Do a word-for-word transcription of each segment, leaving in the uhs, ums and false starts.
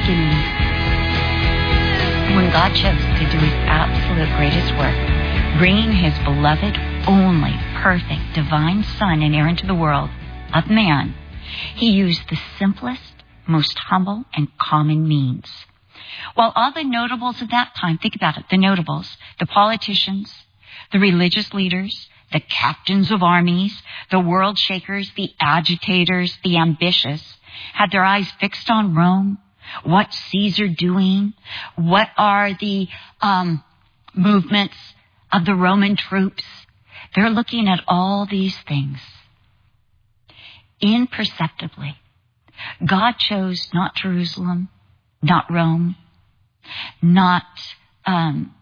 beginning, when God chose to do his absolute greatest work, bringing his beloved, only, perfect, divine Son and heir into the world of man, he used the simplest, most humble, and common means. While all the notables of that time, think about it, the notables, the politicians, the religious leaders, the captains of armies, the world shakers, the agitators, the ambitious, had their eyes fixed on Rome. What's Caesar doing? What are the um, movements of the Roman troops? They're looking at all these things. Imperceptibly, God chose not Jerusalem, not Rome, not um,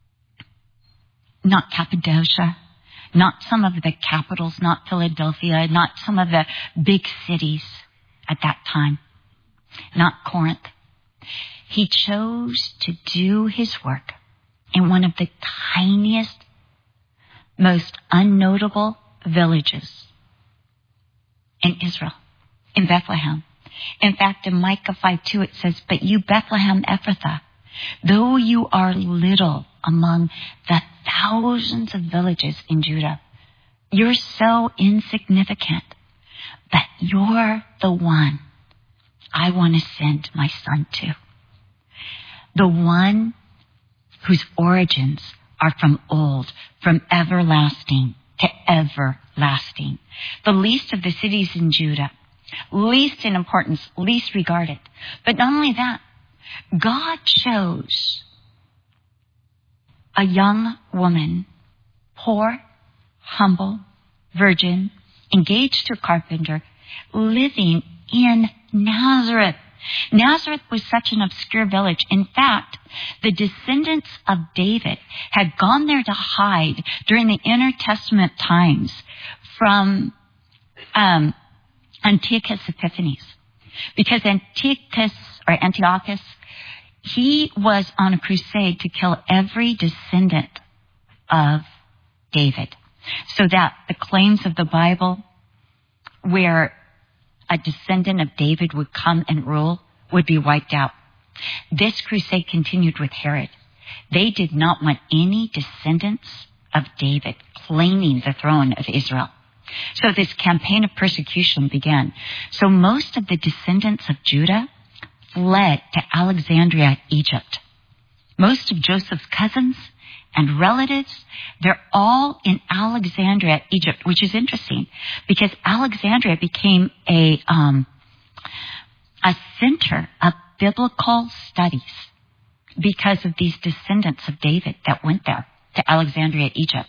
not Cappadocia, not some of the capitals, not Philadelphia, not some of the big cities at that time, not Corinth. He chose to do his work in one of the tiniest, most unnotable villages in Israel, in Bethlehem. In fact, in Micah five two, it says, "But you, Bethlehem Ephrathah, though you are little among the thousands of villages in Judah, you're so insignificant, but you're the one I want to send my Son to. The one whose origins are from old, from everlasting to everlasting. The least of the cities in Judah, least in importance, least regarded. But not only that, God chose a young woman, poor, humble, virgin, engaged to a carpenter, living in Nazareth. Nazareth was such an obscure village. In fact, the descendants of David had gone there to hide during the intertestament times from um, Antiochus Epiphanes. Because Antiochus, or Antiochus, he was on a crusade to kill every descendant of David, so that the claims of the Bible where a descendant of David would come and rule would be wiped out. This crusade continued with Herod. They did not want any descendants of David claiming the throne of Israel. So this campaign of persecution began. So most of the descendants of Judah fled to Alexandria, Egypt. Most of Joseph's cousins and relatives, they're all in Alexandria, Egypt, which is interesting because Alexandria became a um, a center of biblical studies because of these descendants of David that went there to Alexandria, Egypt.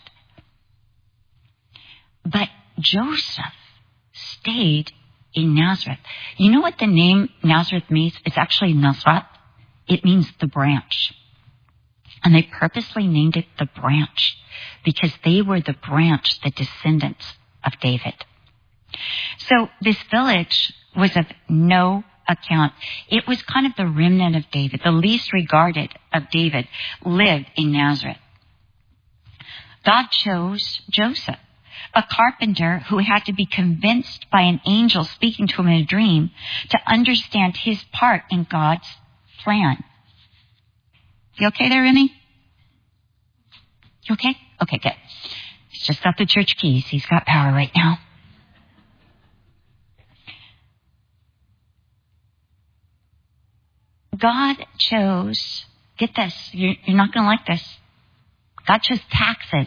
But Joseph stayed in Nazareth. You know what the name Nazareth means? It's actually Nazrat. It means the branch. And they purposely named it the branch because they were the branch, the descendants of David. So this village was of no account. It was kind of the remnant of David, the least regarded of David, lived in Nazareth. God chose Joseph, a carpenter who had to be convinced by an angel speaking to him in a dream to understand his part in God's plan. You okay there, Remy? You okay? Okay, good. He's just got the church keys. He's got power right now. God chose, get this, you're, you're not going to like this. God chose taxes.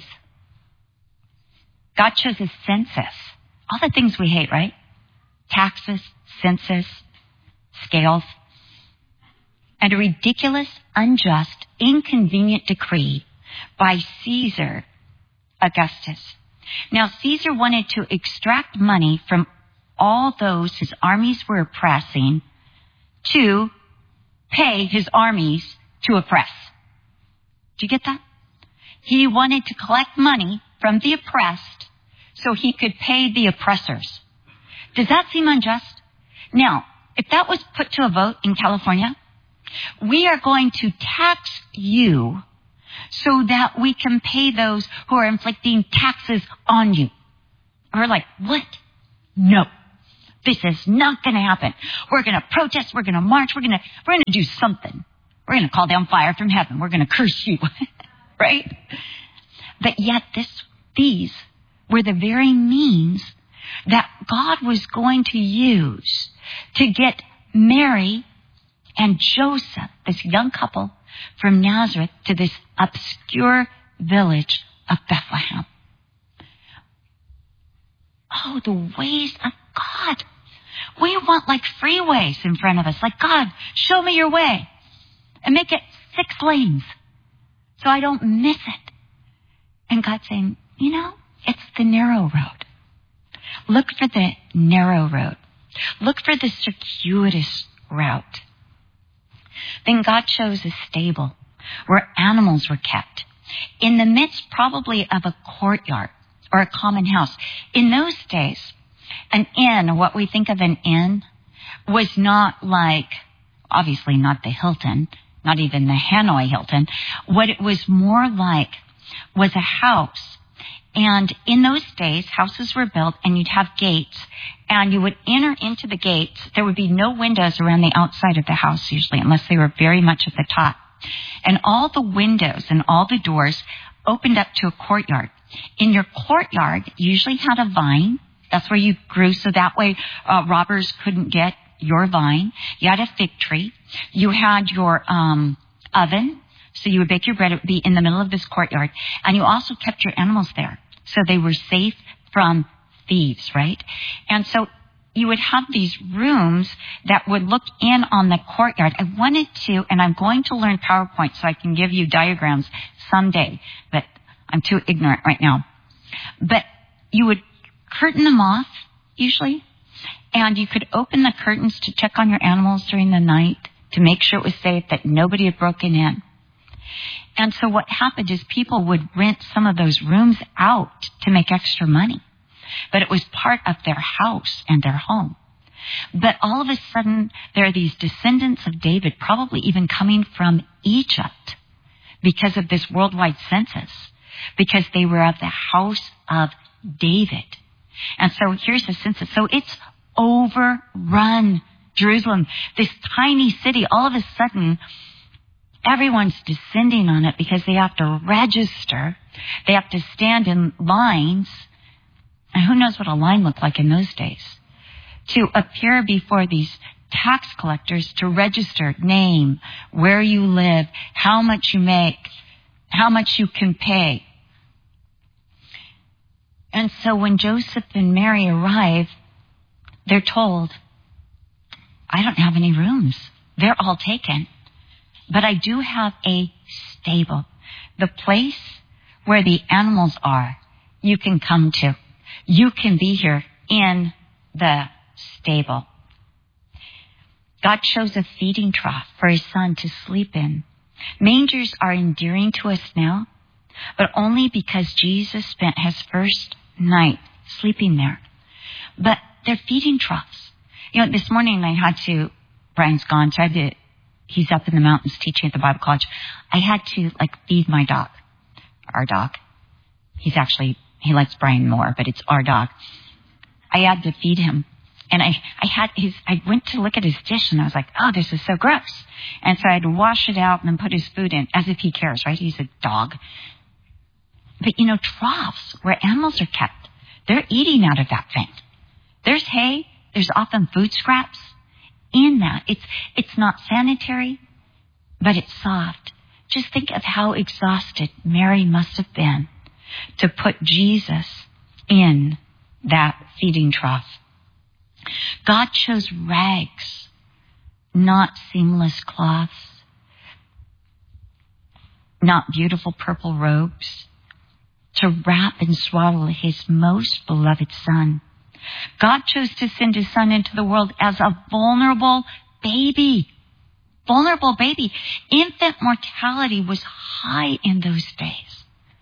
God chose a census. All the things we hate, right? Taxes, census, scales. And a ridiculous, unjust, inconvenient decree by Caesar Augustus. Now, Caesar wanted to extract money from all those his armies were oppressing to pay his armies to oppress. Do you get that? He wanted to collect money from the oppressed so he could pay the oppressors. Does that seem unjust? Now, if that was put to a vote in California, we are going to tax you so that we can pay those who are inflicting taxes on you. We're like, what? No. This is not going to happen. We're going to protest. We're going to march. We're going to, we're going to do something. We're going to call down fire from heaven. We're going to curse you. Right? But yet this, these were the very means that God was going to use to get Mary and Joseph, this young couple from Nazareth, to this obscure village of Bethlehem. Oh, the ways of God. We want like freeways in front of us. Like, God, show me your way. And make it six lanes so I don't miss it. And God's saying, you know, it's the narrow road. Look for the narrow road. Look for the circuitous route. Then God chose a stable where animals were kept in the midst probably of a courtyard or a common house. In those days, an inn, what we think of an inn, was not like, obviously not the Hilton, not even the Hanoi Hilton. What it was more like was a house. And in those days, houses were built and you'd have gates and you would enter into the gates. There would be no windows around the outside of the house usually, unless they were very much at the top. And all the windows and all the doors opened up to a courtyard. In your courtyard, you usually had a vine. That's where you grew, so that way uh, robbers couldn't get your vine. You had a fig tree. You had your um, oven, so you would bake your bread. It would be in the middle of this courtyard. And you also kept your animals there, so they were safe from thieves, right? And so you would have these rooms that would look in on the courtyard. I wanted to, and I'm going to learn PowerPoint so I can give you diagrams someday, but I'm too ignorant right now. But you would curtain them off, usually, and you could open the curtains to check on your animals during the night to make sure it was safe, that nobody had broken in. And so what happened is people would rent some of those rooms out to make extra money. But it was part of their house and their home. But all of a sudden, there are these descendants of David, probably even coming from Egypt, because of this worldwide census, because they were of the house of David. And so here's the census. So it's overrun Jerusalem, this tiny city. All of a sudden, everyone's descending on it because they have to register. They have to stand in lines. And who knows what a line looked like in those days? To appear before these tax collectors to register name, where you live, how much you make, how much you can pay. And so when Joseph and Mary arrive, they're told, I don't have any rooms. They're all taken. But I do have a stable. The place where the animals are, you can come to. You can be here in the stable. God chose a feeding trough for his son to sleep in. Mangers are endearing to us now, but only because Jesus spent his first night sleeping there. But they're feeding troughs. You know, this morning I had to, Brian's gone, so I had to, he's up in the mountains teaching at the Bible college. I had to, like, feed my dog, our dog. He's actually, he likes Brian more, but it's our dog. I had to feed him. And I, I had his, I went to look at his dish and I was like, oh, this is so gross. And so I had to wash it out and then put his food in, as if he cares, right? He's a dog. But, you know, troughs where animals are kept, they're eating out of that thing. There's hay. There's often food scraps in that. It's, it's not sanitary, but it's soft. Just think of how exhausted Mary must have been to put Jesus in that feeding trough. God chose rags, not seamless cloths, not beautiful purple robes, to wrap and swaddle his most beloved son. God chose to send his son into the world as a vulnerable baby. Vulnerable baby. Infant mortality was high in those days.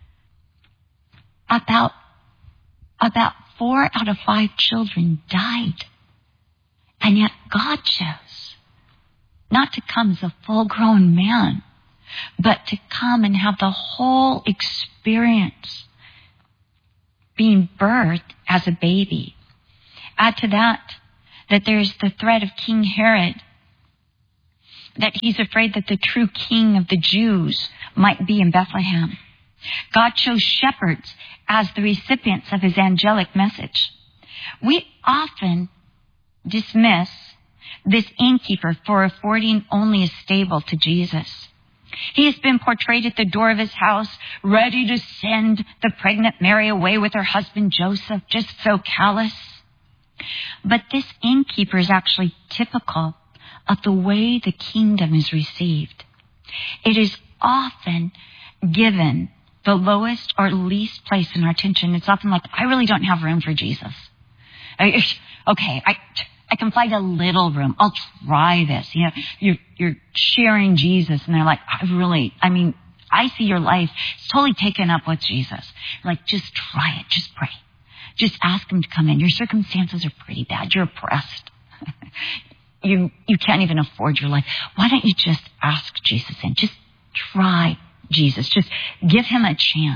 About, about four out of five children died. And yet God chose not to come as a full-grown man, but to come and have the whole experience, being birthed as a baby. Add to that that there's the threat of King Herod, that he's afraid that the true king of the Jews might be in Bethlehem. God chose shepherds as the recipients of his angelic message. We often dismiss this innkeeper for affording only a stable to Jesus. He has been portrayed at the door of his house, ready to send the pregnant Mary away with her husband Joseph, just so callous. But this innkeeper is actually typical of the way the kingdom is received. It is often given the lowest or least place in our attention. It's often like, I really don't have room for Jesus. I, okay, I, I can find a little room. I'll try this. You know, you're, you're sharing Jesus, and they're like, I really, I mean, I see your life. It's totally taken up with Jesus. Like, just try it. Just pray. Just ask him to come in. Your circumstances are pretty bad. You're oppressed. you, you can't even afford your life. Why don't you just ask Jesus in? Just try Jesus. Just give him a chance.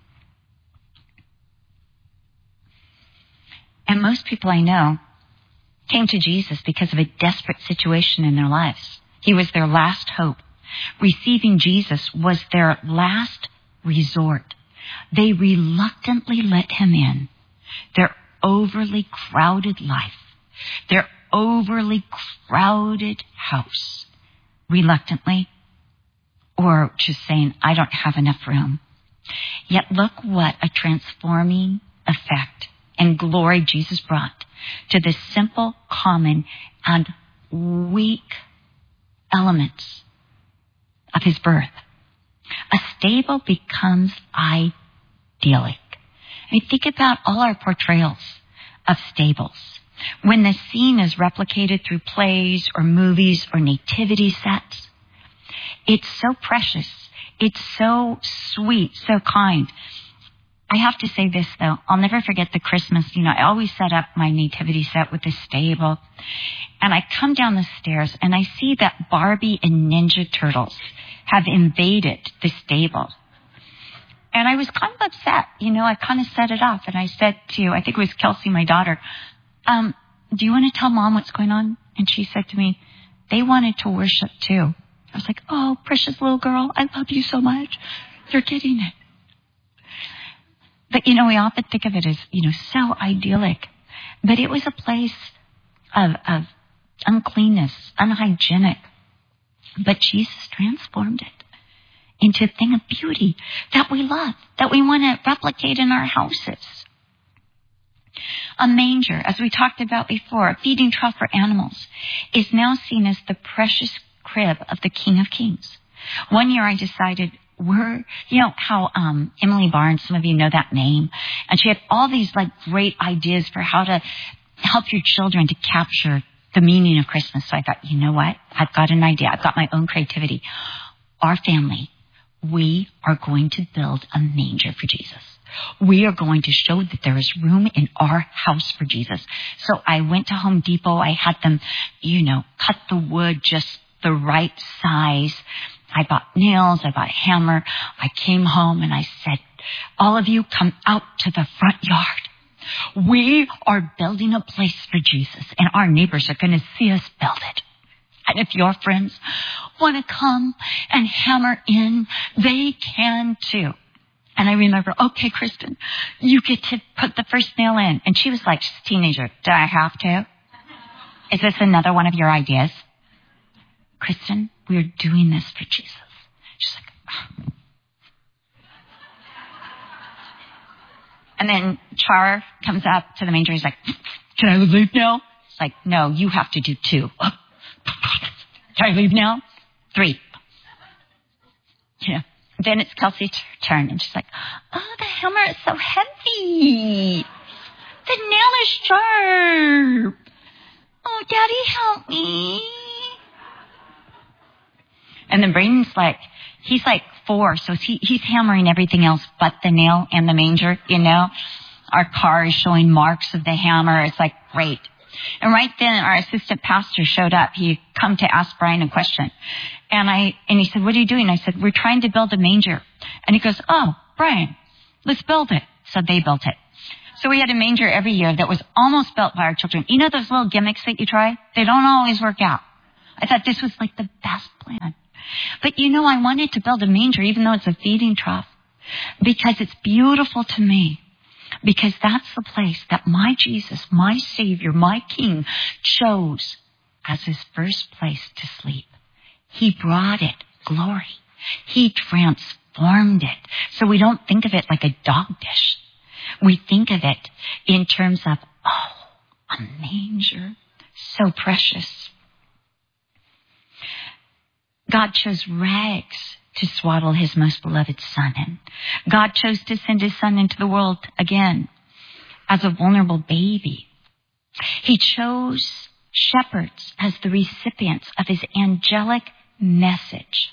And most people I know came to Jesus because of a desperate situation in their lives. He was their last hope. Receiving Jesus was their last resort. They reluctantly let him in. Their overly crowded life, their overly crowded house, reluctantly, or just saying, I don't have enough room. Yet look what a transforming effect and glory Jesus brought to the simple, common, and weak elements of his birth. A stable becomes idyllic. I mean, think about all our portrayals of stables. When the scene is replicated through plays or movies or nativity sets, it's so precious. It's so sweet, so kind. I have to say this, though. I'll never forget the Christmas. You know, I always set up my nativity set with a stable. And I come down the stairs and I see that Barbie and Ninja Turtles have invaded the stable. And I was kind of upset. You know, I kind of set it off. And I said to, I think it was Kelsey, my daughter, um, do you want to tell Mom what's going on? And she said to me, they wanted to worship too. I was like, oh, precious little girl, I love you so much. You're getting it. But, you know, we often think of it as, you know, so idyllic. But it was a place of, of uncleanness, unhygienic. But Jesus transformed it into a thing of beauty that we love, that we want to replicate in our houses. A manger, as we talked about before, a feeding trough for animals, is now seen as the precious crib of the King of Kings. One year I decided we're, you know, how um, Emily Barnes, some of you know that name, and she had all these like great ideas for how to help your children to capture the meaning of Christmas. So I thought, you know what? I've got an idea. I've got my own creativity. Our family, we are going to build a manger for Jesus. We are going to show that there is room in our house for Jesus. So I went to Home Depot. I had them, you know, cut the wood just the right size. I bought nails. I bought a hammer. I came home and I said, all of you come out to the front yard. We are building a place for Jesus, and our neighbors are going to see us build it. And if your friends want to come and hammer in, they can too. And I remember, okay, Kristen, you get to put the first nail in. And she was like, she's a teenager. Do I have to? Is this another one of your ideas? Kristen, we're doing this for Jesus. She's like, oh. And then Char comes up to the manger. He's like, can I leave now? It's like, no, you have to do two. Can I leave now? Three. Yeah. Then it's Kelsey's turn, and she's like, oh, the hammer is so heavy. The nail is sharp. Oh, Daddy, help me. And then Braden's like, he's like four, so he, he's hammering everything else but the nail and the manger, you know. Our car is showing marks of the hammer. It's like, great. And right then, our assistant pastor showed up. He come to ask Brian a question. And I and he said, what are you doing? I said, we're trying to build a manger. And he goes, oh, Brian, let's build it. So they built it. So we had a manger every year that was almost built by our children. You know those little gimmicks that you try? They don't always work out. I thought this was like the best plan. But you know, I wanted to build a manger even though it's a feeding trough because it's beautiful to me. Because that's the place that my Jesus, my Savior, my King chose as his first place to sleep. He brought it glory. He transformed it. So we don't think of it like a dog dish. We think of it in terms of, oh, a manger. So precious. God chose rags to swaddle his most beloved son in. God chose to send his son into the world again as a vulnerable baby. He chose shepherds as the recipients of his angelic message.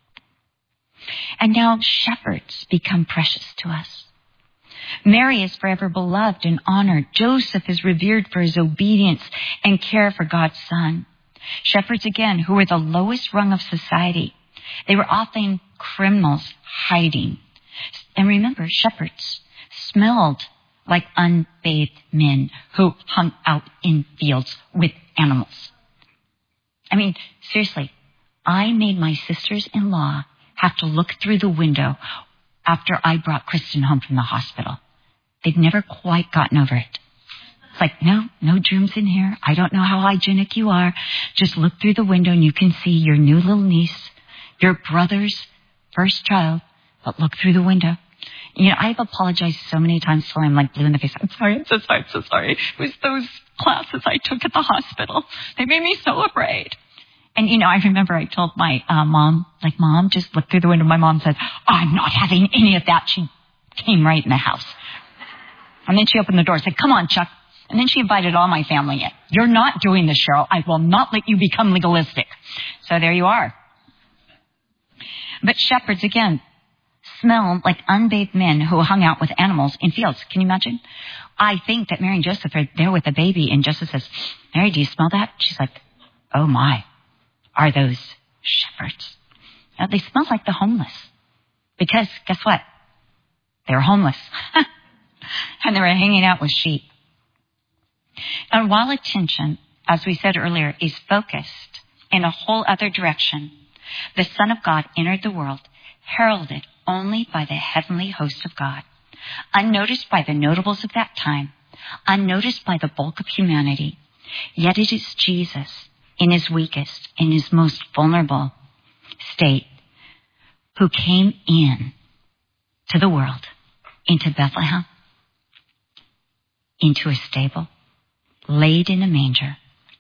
And now shepherds become precious to us. Mary is forever beloved and honored. Joseph is revered for his obedience and care for God's son. Shepherds, again, who were the lowest rung of society. They were often criminals hiding. And remember, shepherds smelled like unbathed men who hung out in fields with animals. I mean, seriously, I made my sisters-in-law have to look through the window after I brought Kristen home from the hospital. They'd never quite gotten over it. It's like, no, no germs in here. I don't know how hygienic you are. Just look through the window and you can see your new little niece, your brother's first child, but look through the window. You know, I've apologized so many times till I'm like blue in the face. I'm sorry, I'm so sorry, I'm so sorry. It was those classes I took at the hospital. They made me so afraid. And, you know, I remember I told my uh, mom, like, Mom, just look through the window. My mom said, I'm not having any of that. She came right in the house. And then she opened the door and said, come on, Chuck. And then she invited all my family in. You're not doing this, Cheryl. I will not let you become legalistic. So there you are. But shepherds, again, smell like unbathed men who hung out with animals in fields. Can you imagine? I think that Mary and Joseph are there with the baby, and Joseph says, Mary, do you smell that? She's like, oh my, are those shepherds? Now, they smell like the homeless. Because guess what? They're homeless. And they were hanging out with sheep. And while attention, as we said earlier, is focused in a whole other direction, the Son of God entered the world, heralded only by the heavenly host of God, unnoticed by the notables of that time, unnoticed by the bulk of humanity. Yet it is Jesus, in his weakest, in his most vulnerable state, who came in to the world, into Bethlehem, into a stable, laid in a manger,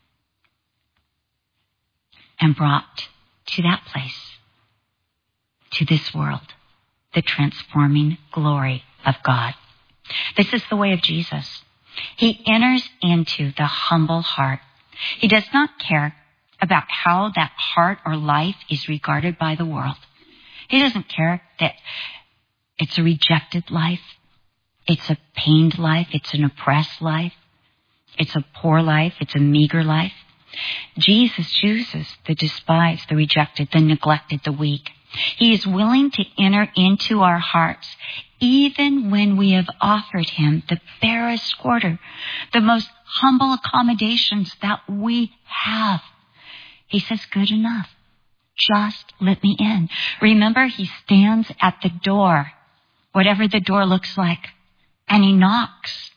and brought to that place, to this world, the transforming glory of God. This is the way of Jesus. He enters into the humble heart. He does not care about how that heart or life is regarded by the world. He doesn't care that it's a rejected life, it's a pained life, it's an oppressed life, it's a poor life, it's a meager life. Jesus chooses the despised, the rejected, the neglected, the weak. He is willing to enter into our hearts even when we have offered him the barest quarter, the most humble accommodations that we have. He says, good enough. Just let me in. Remember, he stands at the door, whatever the door looks like, and he knocks.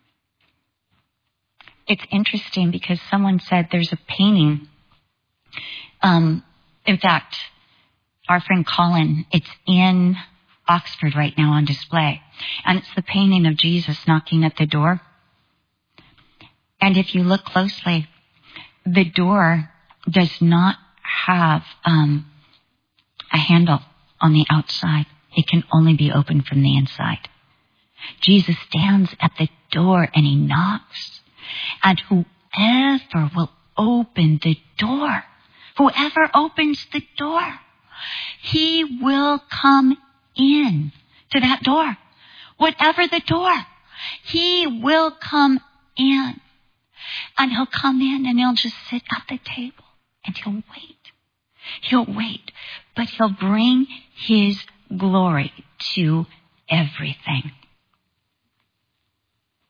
It's interesting because someone said there's a painting. Um, in fact, our friend Colin, it's in Oxford right now on display. And it's the painting of Jesus knocking at the door. And if you look closely, the door does not have um, a handle on the outside. It can only be opened from the inside. Jesus stands at the door and he knocks. And whoever will open the door, whoever opens the door, he will come in to that door. Whatever the door, he will come in. And he'll come in and he'll just sit at the table and he'll wait. He'll wait, but he'll bring his glory to everything.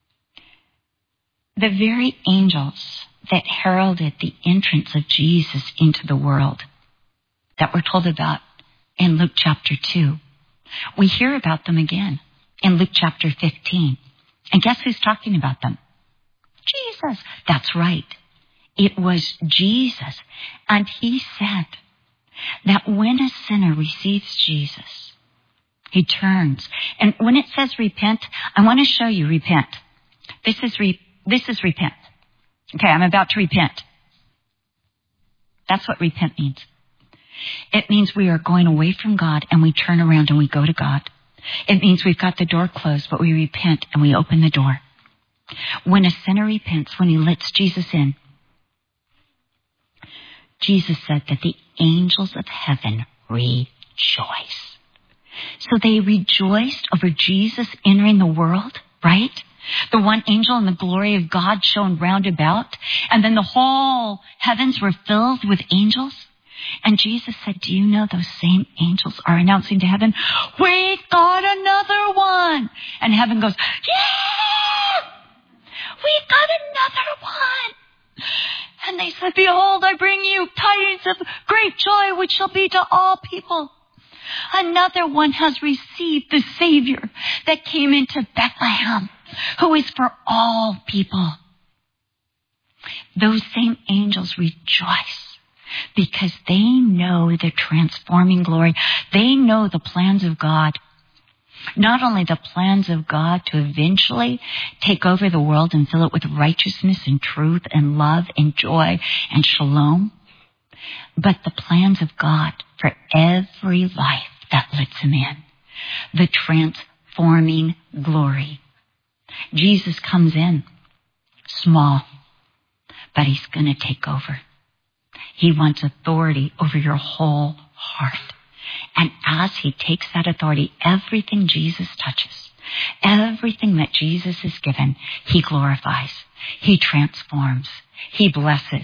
the very angels that heralded the entrance of Jesus into the world that we're told about in Luke chapter two, we hear about them again in Luke chapter fifteen. And guess who's talking about them? Jesus. That's right. It was Jesus. And he said that when a sinner receives Jesus, he turns. And when it says repent, I want to show you repent. This is re- this is repent. Okay, I'm about to repent. That's what repent means. It means we are going away from God and we turn around and we go to God. It means we've got the door closed, but we repent and we open the door. When a sinner repents, when he lets Jesus in, Jesus said that the angels of heaven rejoice. So they rejoiced over Jesus entering the world, right? The one angel and the glory of God shone round about, and then the whole heavens were filled with angels. And Jesus said, do you know those same angels are announcing to heaven, we've got another one. And heaven goes, yeah, we've got another one. And they said, behold, I bring you tidings of great joy, which shall be to all people. Another one has received the Savior that came into Bethlehem, who is for all people. Those same angels rejoice because they know the transforming glory. They know the plans of God. Not only the plans of God to eventually take over the world and fill it with righteousness and truth and love and joy and shalom, but the plans of God for every life that lets him in. The transforming glory. Jesus comes in small, but he's going to take over. He wants authority over your whole heart. And as he takes that authority, everything Jesus touches, everything that Jesus is given, he glorifies. He transforms. He blesses.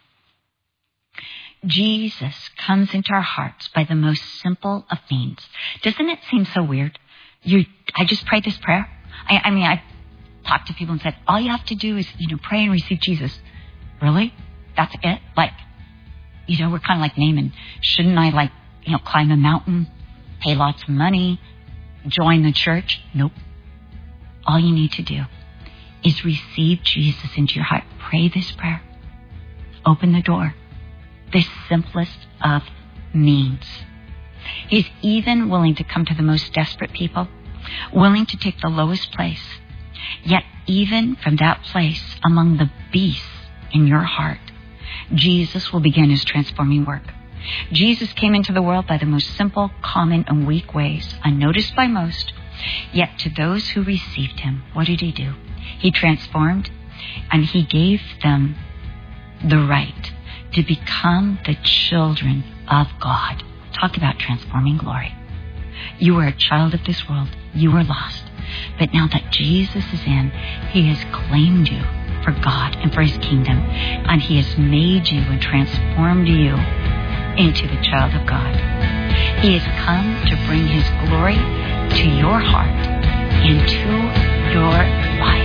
Jesus comes into our hearts by the most simple of means. Doesn't it seem so weird? You, I just prayed this prayer. I, I mean, I talked to people and said, all you have to do is, you know, pray and receive Jesus. Really? That's it? Like, you know, we're kind of like Naaman. Shouldn't I, like, you know, climb a mountain, pay lots of money, join the church? Nope. All you need to do is receive Jesus into your heart. Pray this prayer. Open the door. The simplest of means. He's even willing to come to the most desperate people, willing to take the lowest place. Yet even from that place, among the beasts in your heart, Jesus will begin his transforming work. Jesus came into the world by the most simple, common, and weak ways, unnoticed by most. Yet to those who received him, what did he do? He transformed, and he gave them the right to become the children of God. Talk about transforming glory. You were a child of this world. You were lost. But now that Jesus is in, he has claimed you for God and for his kingdom. And he has made you and transformed you into the child of God. He has come to bring his glory to your heart and to your life.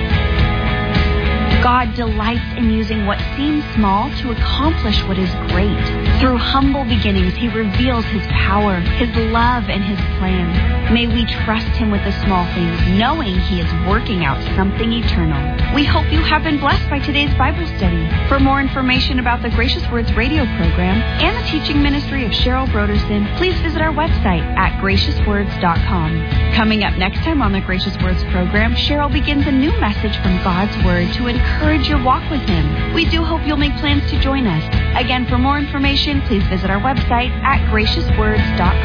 God delights in using what seems small to accomplish what is great. Through humble beginnings, he reveals his power, his love, and his plan. May we trust him with the small things, knowing he is working out something eternal. We hope you have been blessed by today's Bible study. For more information about the Gracious Words radio program and the teaching ministry of Cheryl Broderson, please visit our website at gracious words dot com. Coming up next time on the Gracious Words program, Cheryl begins a new message from God's Word to encourage your walk with him. We do hope you'll make plans to join us. Again, for more information, please visit our website at gracious words dot com.